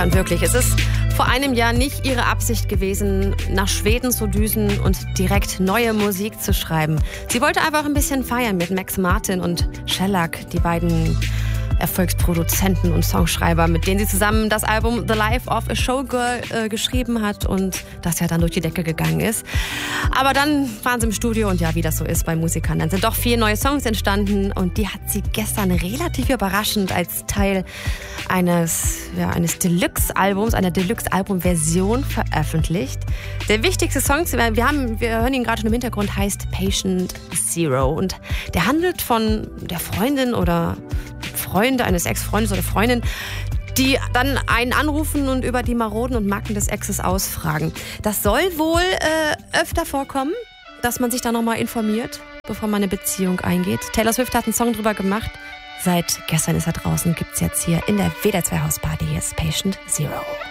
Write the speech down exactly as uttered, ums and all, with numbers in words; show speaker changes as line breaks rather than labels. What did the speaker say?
Ja, und wirklich, es ist vor einem Jahr nicht ihre Absicht gewesen, nach Schweden zu düsen und direkt neue Musik zu schreiben. Sie wollte einfach ein bisschen feiern mit Max Martin und Shellac, die beiden Erfolgsproduzenten und Songschreiber, mit denen sie zusammen das Album The Life of a Showgirl äh, geschrieben hat und das ja dann durch die Decke gegangen ist. Aber dann waren sie im Studio und ja, wie das so ist bei Musikern, dann sind doch vier neue Songs entstanden und die hat sie gestern relativ überraschend als Teil eines, ja, eines Deluxe-Albums, einer Deluxe-Album-Version veröffentlicht. Der wichtigste Song, wir, haben, wir hören ihn gerade schon im Hintergrund, heißt Patient Zero und der handelt von der Freundin oder Freunde eines Ex-Freundes oder Freundin, die dann einen anrufen und über die Maroden und Macken des Exes ausfragen. Das soll wohl äh, öfter vorkommen, dass man sich da nochmal informiert, bevor man eine Beziehung eingeht. Taylor Swift hat einen Song drüber gemacht. Seit gestern ist er draußen, gibt's jetzt hier in der W D R zwei Hausparty. Hier ist Patient Zero.